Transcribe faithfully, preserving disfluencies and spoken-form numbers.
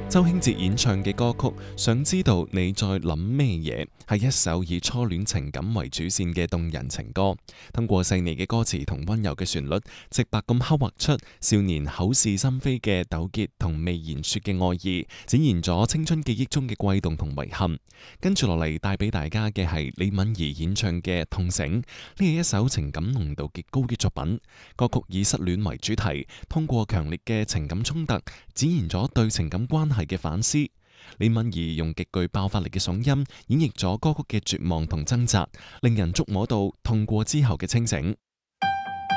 周興哲演唱嘅歌曲《想知道你在諗咩嘢》係一首以初戀情感為主線嘅動人情歌，通過細膩嘅歌詞同溫柔嘅旋律，直白咁刻畫出少年口是心非嘅糾結同未言說嘅愛意，展現咗青春記憶中嘅悸動同遺憾。跟住落嚟帶俾大家嘅係李敏儀演唱嘅《痛醒》，呢係一首情感濃度極高嘅作品。歌曲以失戀為主題，通過強烈嘅情感衝突，展現咗對情感關係嘅反思。李敏儀用極具爆發力嘅嗓音演繹咗歌曲嘅絕望同掙扎，令人觸摸到痛過之後嘅清醒。